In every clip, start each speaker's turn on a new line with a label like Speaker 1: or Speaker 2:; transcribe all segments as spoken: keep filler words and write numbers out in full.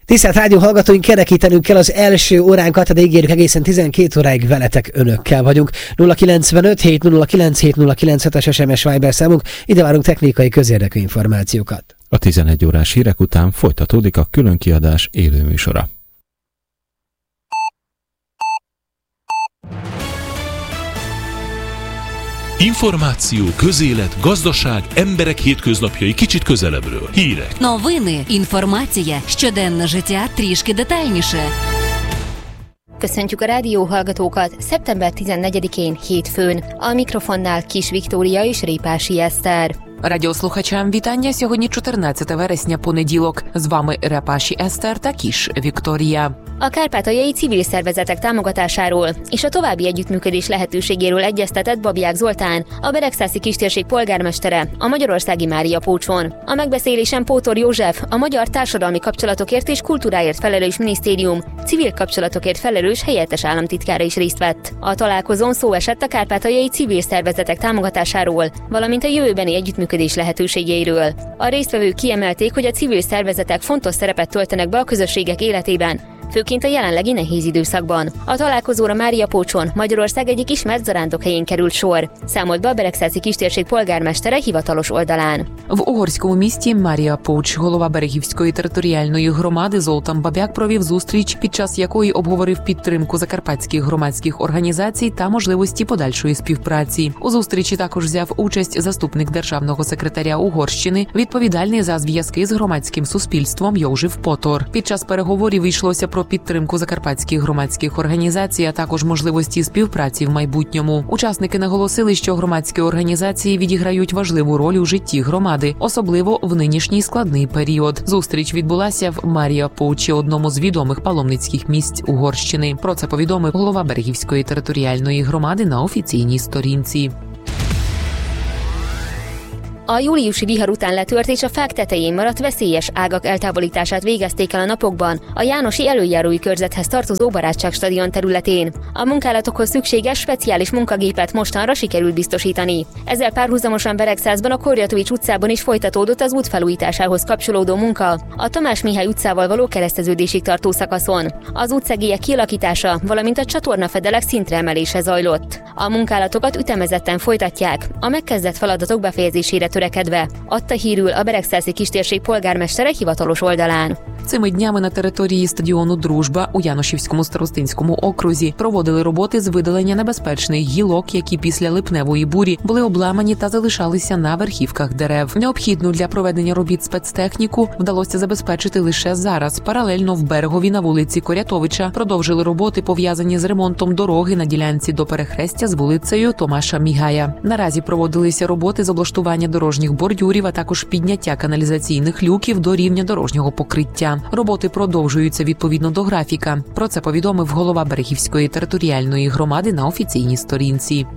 Speaker 1: Tisztelt rádió hallgatóink, kerekítenünk kell az első óránkat, de ígérjük egészen tizenkét óráig veletek, önökkel vagyunk. nulla kilencvenöt hét nulla kilenc hét nulla kilenc es em es Viber számunk, ide várunk technikai közérdekű információkat.
Speaker 2: A tizenegy órás hírek után folytatódik a különkiadás élőműsora.
Speaker 3: Információ, közélet, gazdaság, emberek hétköznapjai kicsit közelebbről. Hírek.
Speaker 4: Новини, інформація, щоденне життя трішки детальніше.
Speaker 5: Köszöntjük a rádió hallgatókat szeptember tizennegyedikén hétfőn. A mikrofonnál Kis Viktória és Répási Eszter.
Speaker 6: Радіослухачам вітання. Сьогодні чотирнадцяте вересня, понеділок. З вами Репаші Eszter та Kis Viktória.
Speaker 5: A kárpátaljai civil szervezetek támogatásáról és a további együttműködés lehetőségéről egyeztetett Babják Zoltán, a Beregszászi kistérség polgármestere, a magyarországi Mária Pócson. A megbeszélésen Pótor József, a Magyar Társadalmi Kapcsolatokért és Kultúráért felelős minisztérium civil kapcsolatokért felelős helyettes államtitkára is részt vett. A találkozón szó esett a kárpátaljai civil szervezetek támogatásáról, valamint a jövőbeni együttműködés lehetőségeiről. A résztvevők kiemelték, hogy a civil szervezetek fontos szerepet töltenek be a közösségek életében, főként a jelenlegi nehéz időszakban. A találkozóra Mária Pócson, Magyarország egyik ismert zarándokhelyén került sor, számolt be a Beregszászi kistérség polgármestere hivatalos oldalán.
Speaker 6: В угорському місті Марія Поуч, голова Берегівської територіальної громади Золтан Бабяк провів зустріч, під час якої обговорив підтримку закарпатських громадських організацій та можливості подальшої співпраці. У зустрічі також взяв участь заступник державного секретаря Угорщини, відповідальний за зв'язки з громадським суспільством Йожеф Потор. Під час переговорів йшлося про підтримку закарпатських громадських організацій, а також можливості співпраці в майбутньому. Учасники наголосили, що громадські організації відіграють важливу роль у житті громади, особливо в нинішній складний період. Зустріч відбулася в Марія Поучі, одному з відомих паломницьких місць Угорщини. Про це повідомив голова Берегівської територіальної громади на офіційній сторінці.
Speaker 5: A júliusi vihar után letört és a fák tetején maradt veszélyes ágak eltávolítását végezték el a napokban a Jánosi előjárói körzethez tartozó Barátságstadion területén. A munkálatokhoz szükséges speciális munkagépet mostanra sikerült biztosítani. Ezzel párhuzamosan Beregszászban a Korjatovics utcában is folytatódott az út felújításához kapcsolódó munka, a Tamás Mihály utcával való kereszteződésig tartó szakaszon. Az útszegélyek kialakítása, valamint a csatornafedelek szintre emelése zajlott. A munkálatokat ütemezetten folytatják, a megkezdett feladatok befejezésére törekedve, adta hírül a Beregszászi kistérség polgármestere hivatalos oldalán.
Speaker 6: Цими днями на території стадіону «Дружба» у Яношівському старостинському окрузі проводили роботи з видалення небезпечних гілок, які після липневої бурі були обламані та залишалися на верхівках дерев. Необхідну для проведення робіт спецтехніку вдалося забезпечити лише зараз. Паралельно в Берегові на вулиці Корятовича продовжили роботи, пов'язані з ремонтом дороги на ділянці до перехрестя з вулицею Томаша Мігая. Наразі проводилися роботи з облаштування дорожніх бордюрів, а також підняття каналізаційних люків до рівня дорожнього покриття. Роботи продовжуються відповідно до графіка. Про це повідомив голова Берегівської територіальної громади на офіційній сторінці.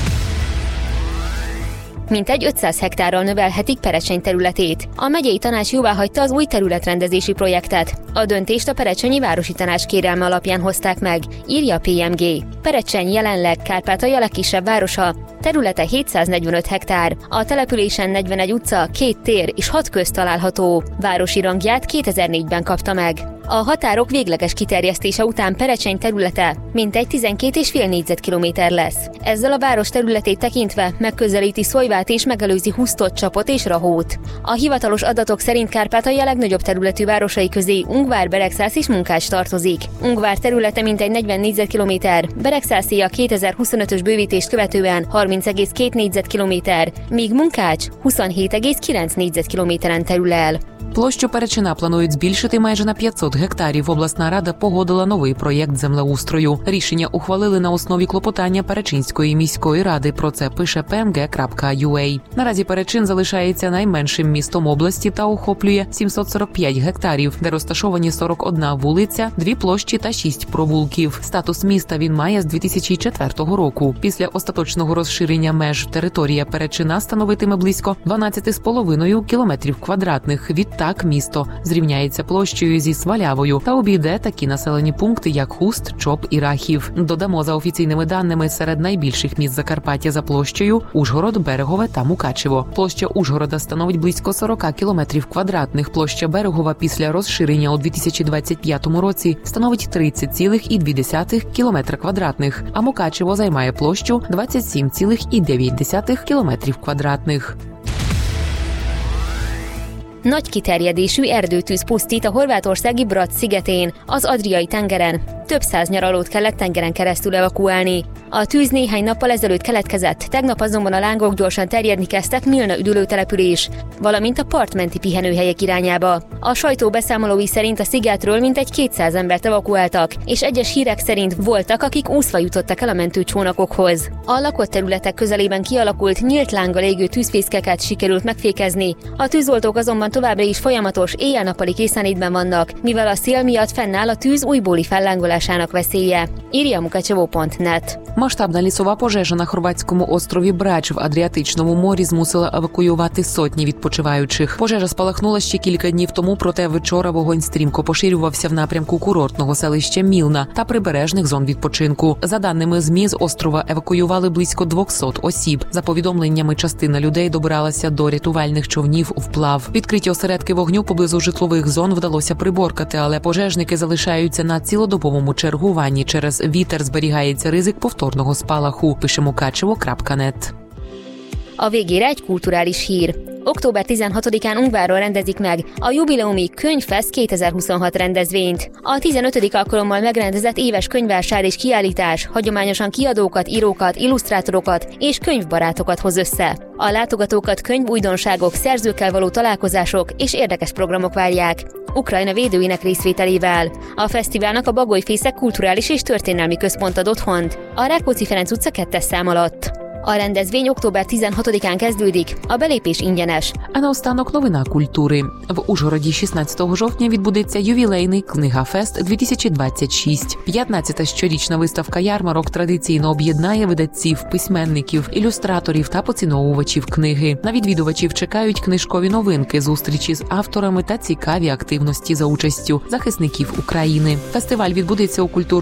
Speaker 5: Mintegy ötszáz hektárral növelhetik Perecseny területét. A megyei tanács jóváhagyta az új területrendezési projektet. A döntést a Perecsenyi Városi Tanács kérelme alapján hozták meg, írja a pé em gé. Perecseny jelenleg Kárpátalja legkisebb városa, területe hétszáznegyvenöt hektár, a településen negyvenegy utca, két tér és hat köz található. Városi rangját kétezer-négyben kapta meg. A határok végleges kiterjesztése után Perecseny területe mintegy tizenkét egész öt négyzetkilométer lesz. Ezzel a város területét tekintve megközelíti Szolyvát és megelőzi Husztot, Csapot és Rahót. A hivatalos adatok szerint Kárpátalja legnagyobb területű városai közé Ungvár, Beregszász és Munkács tartozik. Ungvár területe mintegy negyven négyzetkilométer, Beregszászé a kétezer-huszonötös bővítést követően harminc egész két négyzetkilométer, míg Munkács huszonhét egész kilenc négyzetkilométeren terül el.
Speaker 6: Площу Перечина планують збільшити майже на п'ятсот гектарів. Обласна рада погодила новий проєкт землеустрою. Рішення ухвалили на основі клопотання Перечинської міської ради. Про це пише пе ем ге крапка ю а. Наразі Перечин залишається найменшим містом області та охоплює сімсот сорок п'ять гектарів, де розташовані сорок одна вулиця, дві площі та шість провулків. Статус міста він має з дві тисячі четвертого року. Після остаточного розширення меж територія Перечина становитиме близько дванадцять цілих п'ять кілометрів квадратних. Від Так місто зрівняється площею зі Свалявою та обійде такі населені пункти, як Хуст, Чоп і Рахів. Додамо, за офіційними даними, серед найбільших міст Закарпаття за площею – Ужгород, Берегове та Мукачево. Площа Ужгорода становить близько сорок кілометрів квадратних. Площа Берегова після розширення у дві тисячі двадцять п'ятому році становить тридцять цілих дві десятих кілометра квадратних, а Мукачево займає площу двадцять сім цілих дев'ять десятих кілометрів квадратних.
Speaker 5: Nagy kiterjedésű erdőtűz pusztít a horvátországi Brač szigetén, az Adriai-tengeren. Több száz nyaralót kellett tengeren keresztül evakuálni. A tűz néhány nappal ezelőtt keletkezett, tegnap azonban a lángok gyorsan terjedni kezdtek Milna üdülőtelepülés, valamint a partmenti pihenőhelyek irányába. A sajtó beszámolói szerint a szigetről mintegy kétszáz embert evakuáltak, és egyes hírek szerint voltak, akik úszva jutottak el a mentőcsónakokhoz. A lakott területek közelében kialakult, nyílt lánggal égő tűzfészkeket sikerült megfékezni, a tűzoltók azonban továbbra is folyamatos éjjel-nappali készenlétben vannak, mivel a szél miatt fennáll a tűz újbóli fellángolásának veszélye. Írja Mukачево pont net.
Speaker 6: Масштабна лісова пожежа на хорватському острові Брач в Адріатичному морі змусила евакуювати сотні відпочиваючих. Пожежа спалахнула ще кілька днів тому, проте вчора вогонь стрімко поширювався в напрямку курортного селища Мілна та прибережних зон відпочинку. За даними ЗМІ, з острова евакуювали близько двісті осіб. За повідомленнями, частина людей добиралася до рятувальних човнів вплав. Відкриті осередки вогню поблизу житлових зон вдалося приборкати, але пожежники залишаються на цілодобовому чергуванні. Через вітер зберігається ризик повторного спалаху, пише Mukачево крапка нет.
Speaker 5: A végére egy kulturális hír. október tizenhatodikán Ungvárról rendezik meg a jubileumi Könyvfest kétezer-huszonhat rendezvényt. A tizenötödik alkalommal megrendezett éves könyvvásár és kiállítás hagyományosan kiadókat, írókat, illusztrátorokat és könyvbarátokat hoz össze. A látogatókat könyvújdonságok, szerzőkkel való találkozások és érdekes programok várják, Ukrajna védőinek részvételével. A fesztiválnak a Bagolyfészek kulturális és történelmi központ ad otthont, a Rákóczi Ferenc utca kettes szám alatt. A rendezvény október tizenhatodikán kezdődik, a belépés ingyenes.
Speaker 6: А наостанок новина культури. В Ужгороді шістнадцятого жовтня відбудеться ювілейний Книгафест дві тисячі двадцять шість. п'ятнадцята щорічна виставка ярмарок традиційно об'єднає видавців, письменників, ілюстраторів та поціновувачів книги. На відвідувачів чекають книжкові новинки, зустрічі з авторами та цікаві активності за участю захисників України. Фестиваль відбудеться у культурному